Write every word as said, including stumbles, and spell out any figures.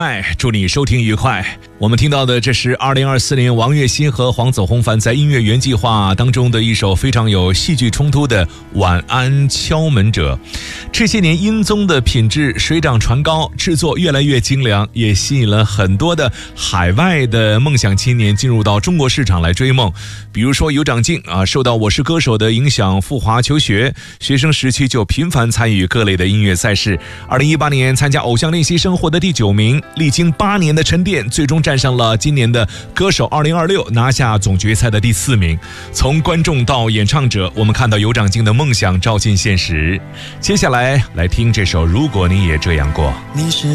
哎，祝你收听愉快。我们听到的这是二零二四年王栎鑫和黄子弘凡在音乐原计划当中的一首非常有戏剧冲突的《晚安敲门者》。这些年英宗的品质水涨船高，制作越来越精良，也吸引了很多的海外的梦想青年进入到中国市场来追梦。比如说尤长靖啊，受到《我是歌手》的影响赴华求学，学生时期就频繁参与各类的音乐赛事。二零一八年参加偶像练习生获得第九名，历经八年的沉淀，最终站上了今年的歌手二零二六，拿下总决赛的第四名。从观众到演唱者，我们看到尤长靖的梦想照进现实。接下来来听这首《如果你也这样过》。 你是